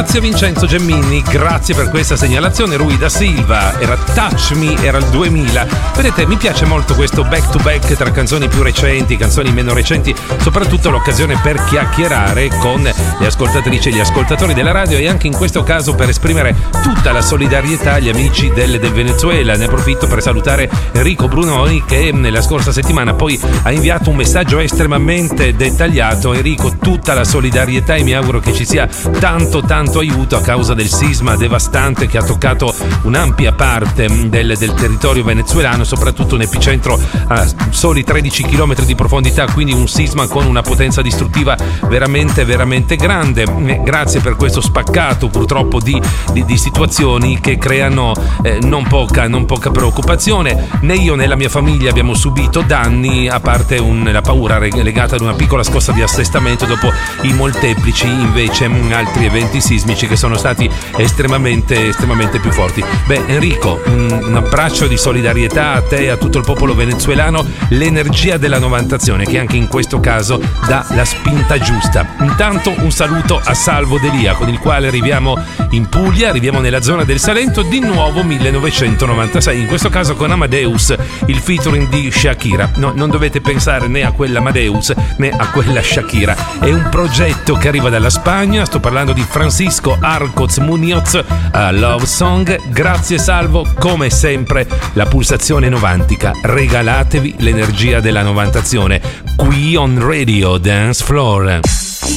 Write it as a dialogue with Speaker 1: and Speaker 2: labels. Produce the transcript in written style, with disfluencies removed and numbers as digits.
Speaker 1: Grazie Vincenzo Gemmini, grazie per questa segnalazione. Rui da Silva, era Touch Me, era il 2000. Vedete, mi piace molto questo back to back tra canzoni più recenti, canzoni meno recenti, soprattutto l'occasione per chiacchierare con le ascoltatrici e gli ascoltatori della radio, e anche in questo caso per esprimere tutta la solidarietà agli amici del Venezuela. Ne approfitto per salutare Enrico Brunoni, che nella scorsa settimana poi ha inviato un messaggio estremamente dettagliato. Enrico, tutta la solidarietà, e mi auguro che ci sia tanto aiuto a causa del sisma devastante che ha toccato un'ampia parte del territorio venezuelano, soprattutto un epicentro a soli 13 km di profondità, quindi un sisma con una potenza distruttiva veramente grande. Grazie per questo spaccato purtroppo di situazioni che creano non poca preoccupazione. Né io né la mia famiglia abbiamo subito danni, a parte la paura legata ad una piccola scossa di assestamento dopo i molteplici invece altri eventi sismici che sono stati estremamente più forti. Beh, Enrico, un abbraccio di solidarietà a te e a tutto il popolo venezuelano, l'energia della Novantazione che anche in questo caso dà la spinta giusta. Intanto un saluto a Salvo Delia, con il quale arriviamo in Puglia, arriviamo nella zona del Salento, di nuovo 1996, in questo caso con Amadeus, il featuring di Shakira. No, non dovete pensare né a quella Amadeus né a quella Shakira, è un progetto che arriva dalla Spagna. Sto parlando di Francisco Arcoz Muñoz, a Love Song. Grazie Salvo, come sempre la pulsazione novantica, regalatevi l'energia della Novantazione qui on Radio Dance Floor.